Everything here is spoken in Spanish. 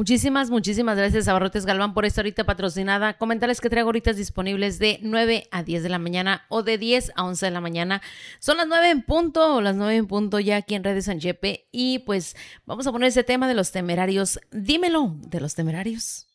Muchísimas gracias a Abarrotes Galván por esta horita patrocinada. Comentarles que traigo horitas disponibles de 9 a 10 de la mañana o de 10 a 11 de la mañana. Son las 9 en punto ya aquí en Redes San Chepe. Y pues vamos a poner ese tema de los temerarios. Dímelo, de los temerarios.